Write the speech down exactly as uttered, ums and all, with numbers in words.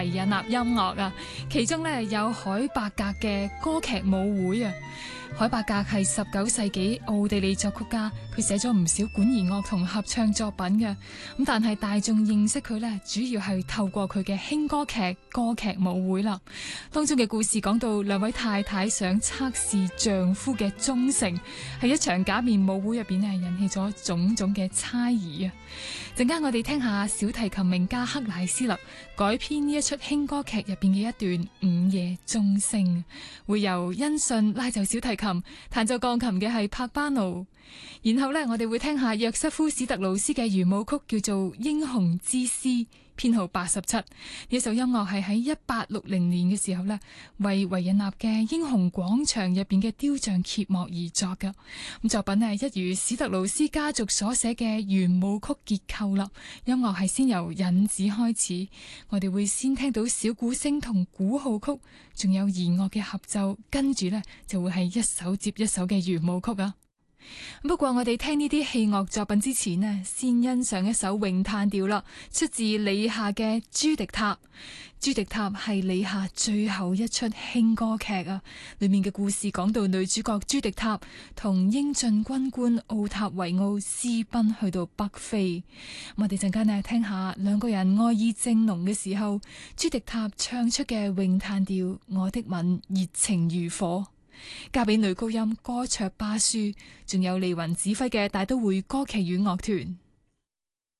維也納音樂啊，其中咧有海伯格嘅歌劇舞會啊。海伯格係十九世紀奧地利作曲家，佢寫咗唔少管弦樂同合唱作品嘅。咁但係大眾認識佢咧，主要係透過佢嘅輕歌劇歌劇舞會啦。當中嘅故事講到兩位太太想測試丈夫嘅忠誠，喺一場假面舞會入邊咧，引起咗種種嘅猜疑啊。陣間我哋聽下小提琴名家克萊斯勒改編呢一出輕歌劇入邊嘅一段午夜鐘聲，會由恩信拉奏小提琴，彈奏鋼琴嘅係帕巴奴。然後呢，我哋會聽下約瑟夫史特勞斯嘅圓舞曲，叫做《英雄之詩》，編號八十七。呢首音樂係喺一八六零年嘅時候呢，為維也納嘅英雄廣場入邊嘅雕像揭幕而作噶。咁作品呢，一如史特勞斯家族所寫嘅圓舞曲結構啦。音樂係先由引子開始，我哋會先聽到小鼓聲同鼓號曲，仲有弦樂嘅合奏，跟住呢，就會係一首接一首嘅圓舞曲啊。不過我哋聽呢啲器樂作品之前呢，先欣賞一首詠嘆調啦，出自李夏嘅《朱迪塔》。《朱迪塔》係李夏最後一出輕歌劇啊，裏面嘅故事講到女主角朱迪塔同英俊軍官奧塔維奧私奔去到北非。我哋陣間呢，聽下兩個人愛意正濃嘅時候，朱迪塔唱出嘅詠嘆調《我的吻熱情如火》。交俾女高音歌卓巴舒，仲有利雲指揮嘅大都會歌劇院樂團。